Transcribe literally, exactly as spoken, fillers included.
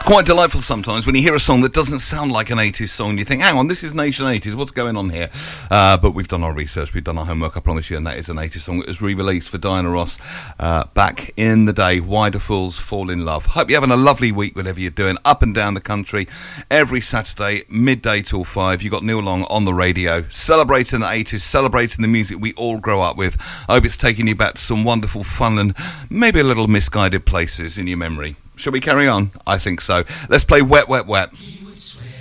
quite delightful sometimes when you hear a song that doesn't sound like an eighties song and you think, hang on, this is Nation eighties, what's going on here? Uh, but we've done our research, we've done our homework, I promise you, and that is an eighties song that was re-released for Diana Ross uh, back in the day. Why Do Fools Fall in Love? Hope you're having a lovely week, whatever you're doing, up and down the country. Every Saturday, midday till five, you got Neil Long on the radio, celebrating the eighties, celebrating the music we all grow up with. I hope it's taking you back to some wonderful, fun and maybe a little misguided places in your memory. Shall we carry on? I think so. Let's play Wet, Wet, Wet.